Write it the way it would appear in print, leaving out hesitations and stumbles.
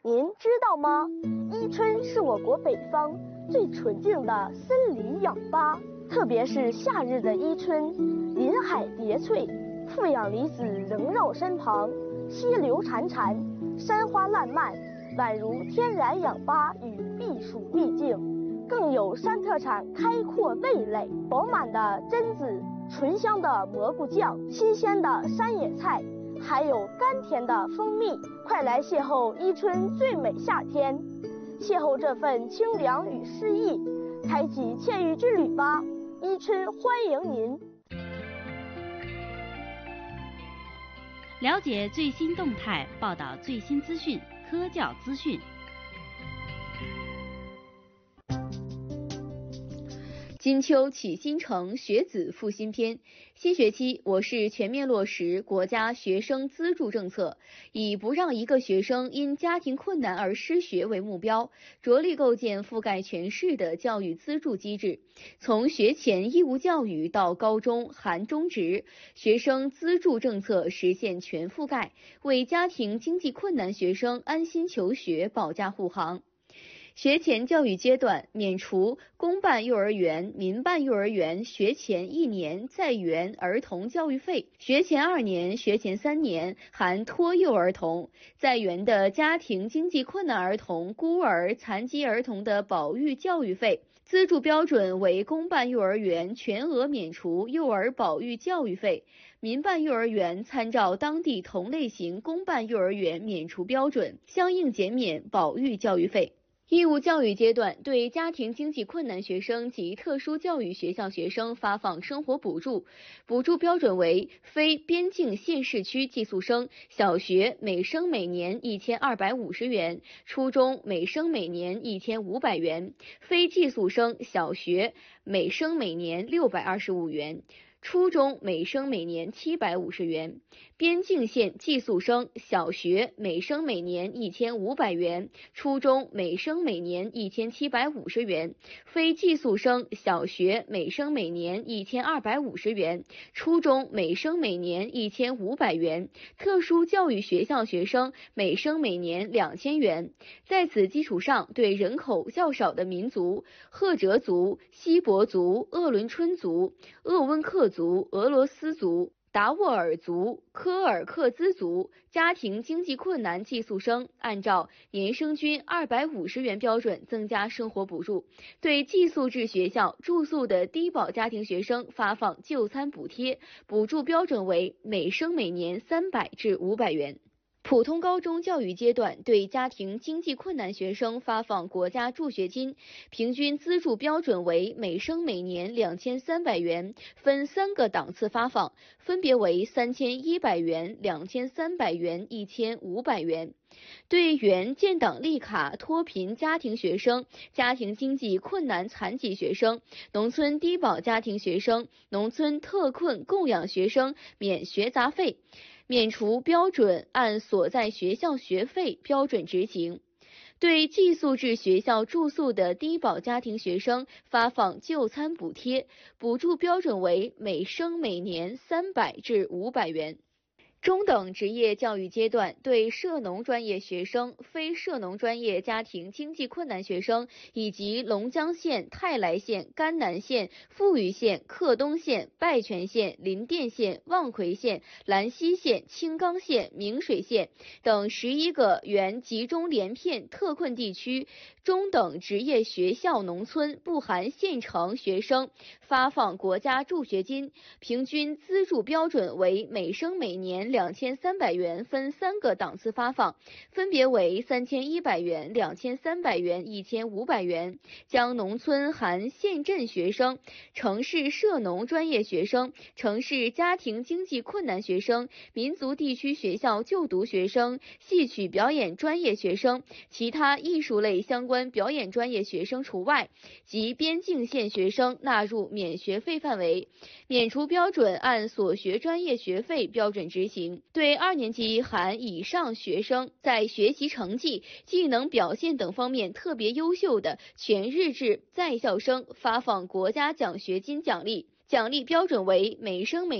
您知道吗？伊春是我国北方最纯净的森林氧吧，特别是夏日的伊春，林海叠翠，负氧离子萦绕身旁，溪流潺潺，山花烂漫，宛如天然氧吧与避暑秘境。更有山特产开阔味蕾，饱满的榛子，醇香的蘑菇酱，新鲜的山野菜，还有甘甜的蜂蜜。快来邂逅伊春最美夏天，邂逅这份清凉与诗意，开启倩玉之旅吧！伊春欢迎您。 了解最新动态，报道最新资讯，科教资讯。 金秋启新城，学子复新篇。新学期，我市全面落实国家学生资助政策，以不让一个学生因家庭困难而失学为目标，着力构建覆盖全市的教育资助机制。从学前义务教育到高中、含中职，学生资助政策实现全覆盖，为家庭经济困难学生安心求学保驾护航。学前教育阶段免除公办幼儿园、民办幼儿园学前1年在园儿童教育费，学前2年、学前3年含托幼儿童在园的家庭经济困难儿童、孤儿、残疾儿童的保育教育费。资助标准为公办幼儿园全额免除幼儿保育教育费，民办幼儿园参照当地同类型公办幼儿园免除标准，相应减免保育教育费。义务教育阶段对家庭经济困难学生及特殊教育学校学生发放生活补助，补助标准为非边境县市区寄宿生小学每生每年1250元，初中每生每年1500元，非寄宿生小学每生每年625元。初中每生每年750元，边境县寄宿生小学每生每年1500元，初中每生每年1750元，非寄宿生小学每生每年1250元，初中每生每年1500元，特殊教育学校学生每生每年2000元。在此基础上，对人口较少的民族赫哲族、锡伯族、鄂伦春族、鄂温克族、俄罗斯族、达斡尔族、柯尔克孜族家庭经济困难寄宿生，按照年生均250元标准增加生活补助，对寄宿制学校住宿的低保家庭学生发放就餐补贴，补助标准为每生每年300至500元。普通高中教育阶段对家庭经济困难学生发放国家助学金，平均资助标准为每生每年2300元，分3个档次发放，分别为3100元、2300元、1500元。对原建档立卡脱贫家庭学生、家庭经济困难残疾学生、农村低保家庭学生、农村特困供养学生免学杂费，免除标准按所在学校学费标准执行。对寄宿制学校住宿的低保家庭学生发放就餐补贴，补助标准为每生每年300至500元。中等职业教育阶段对涉农专业学生、非涉农专业家庭经济困难学生以及龙江县、泰来县、甘南县、富裕县、克东县、拜泉县、林甸县、望奎县、兰溪县、青冈县、明水县等11个原集中连片特困地区中等职业学校农村不含县城学生发放国家助学金，平均资助标准为每生每年2300元，分3个档次发放，分别为3100元、2300元、1500元。将农村含县镇学生、城市涉农专业学生、城市家庭经济困难学生、民族地区学校就读学生、戏曲表演专业学生、其他艺术类相关表演专业学生除外，及边境县学生纳入免学费范围，免除标准按所学专业学费标准执行。对2年级含以上学生在学习成绩、技能表现等方面特别优秀的全日制在校生发放国家奖学金奖励，奖励标准为每生每